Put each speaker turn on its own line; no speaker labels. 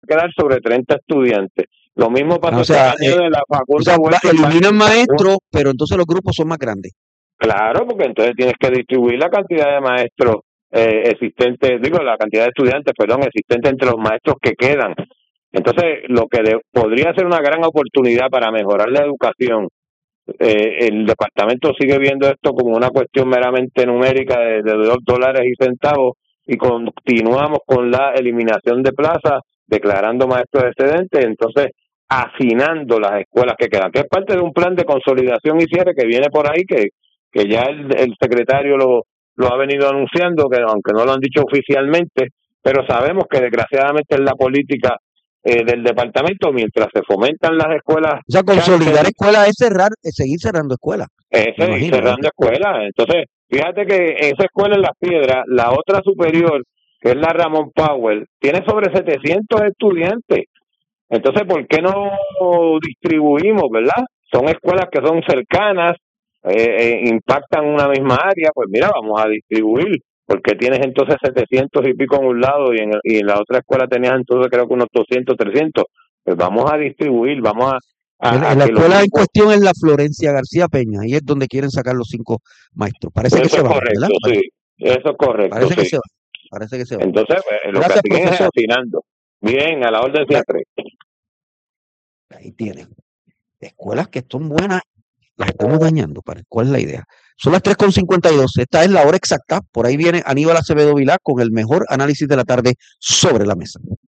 quedar sobre 30 estudiantes. Lo mismo pasó
este
año de la Facultad.
Eliminan maestros, pero entonces los grupos son más grandes.
Claro, porque entonces tienes que distribuir la cantidad de maestros existentes, la cantidad de estudiantes, existentes entre los maestros que quedan. Entonces, lo que podría ser una gran oportunidad para mejorar la educación, el departamento sigue viendo esto como una cuestión meramente numérica de $2 y centavos, y continuamos con la eliminación de plazas, declarando maestros excedentes, entonces hacinando las escuelas que quedan, que es parte de un plan de consolidación y cierre que viene por ahí, que ya el secretario lo ha venido anunciando, que aunque no lo han dicho oficialmente, pero sabemos que desgraciadamente es la política del departamento, mientras se fomentan las escuelas.
O sea, consolidar escuelas es seguir cerrando escuelas.
Seguir cerrando escuelas. Entonces, fíjate que esa escuela en Las Piedras, la otra superior, que es la Ramón Powell, tiene sobre 700 estudiantes. Entonces, ¿por qué no distribuimos, verdad? Son escuelas que son cercanas, impactan una misma área, pues mira, vamos a distribuir, porque tienes entonces 700 y pico en un lado y en la otra escuela tenías entonces creo que unos 200, 300, pues vamos a distribuir, vamos a
la escuela en cuestión es la Florencia García Peña, y es donde quieren sacar los 5 maestros. Parece que se van,
correcto,
¿verdad?
Sí, eso es correcto.
Parece que se va.
Entonces, lo
Gracias,
que siguen es
profesor.
afinando. Bien, a la orden siempre.
Ahí tienen. Escuelas que son buenas, las estamos dañando. ¿Cuál es la idea? Son las 3:52. Esta es la hora exacta. Por ahí viene Aníbal Acevedo Vilá con el mejor análisis de la tarde sobre la mesa.